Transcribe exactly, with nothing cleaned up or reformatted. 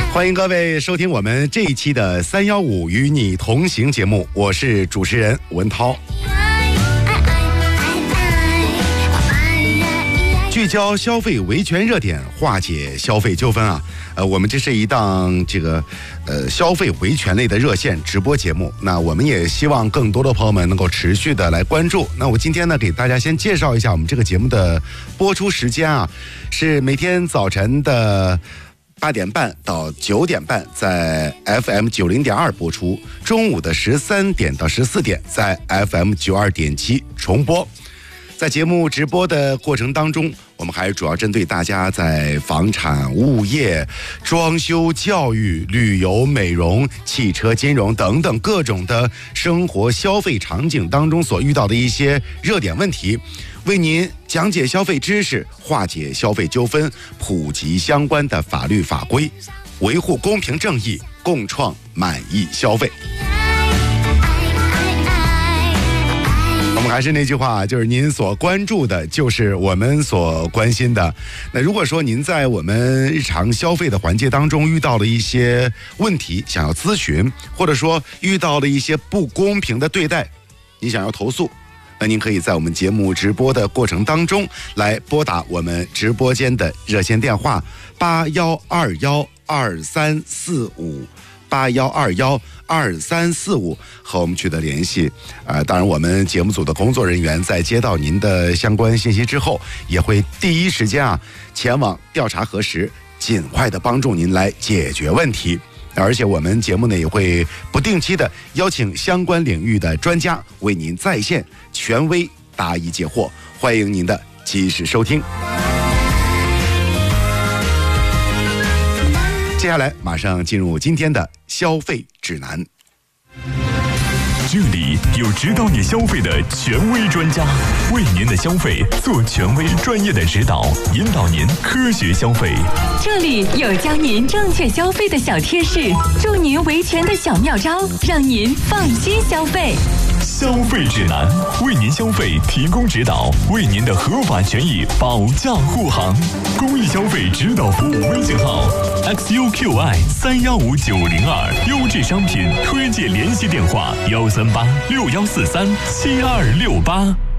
欢迎各位收听我们这一期的三一五与你同行节目，我是主持人文涛。聚焦消费维权热点，化解消费纠纷啊！呃，我们这是一档这个呃消费维权类的热线直播节目。那我们也希望更多的朋友们能够持续的来关注。那我今天呢，给大家先介绍一下我们这个节目的播出时间啊，是每天早晨的八点半到九点半在 F M 九零点二播出，中午的十三点到十四点在 F M 九二点七重播。在节目直播的过程当中，我们还是主要针对大家在房产、物业、装修、教育、旅游、美容、汽车、金融等等各种的生活消费场景当中所遇到的一些热点问题，为您讲解消费知识，化解消费纠纷，普及相关的法律法规，维护公平正义，共创满意消费。我们还是那句话，就是您所关注的就是我们所关心的。那如果说您在我们日常消费的环节当中遇到了一些问题想要咨询，或者说遇到了一些不公平的对待，你想要投诉，那您可以在我们节目直播的过程当中来拨打我们直播间的热线电话八幺二幺二三四五八幺二幺二三四五和我们取得联系。呃，当然我们节目组的工作人员在接到您的相关信息之后，也会第一时间啊前往调查核实，尽快的帮助您来解决问题。而且我们节目呢也会不定期的邀请相关领域的专家为您在线权威答疑解惑，欢迎您的及时收听。接下来马上进入今天的消费指南。 这里有指导你消费的权威专家，为您的消费做权威专业的指导，引导您科学消费。 这里有教您正确消费的小贴士，助您维权的小妙招，让您放心消费。 消费指南，为您消费提供指导，为您的合法权益保驾护航。公益消费指导服务微信号 X U Q I 三幺五九零二，优质商品推荐联系电话幺三八六幺四三七二六八。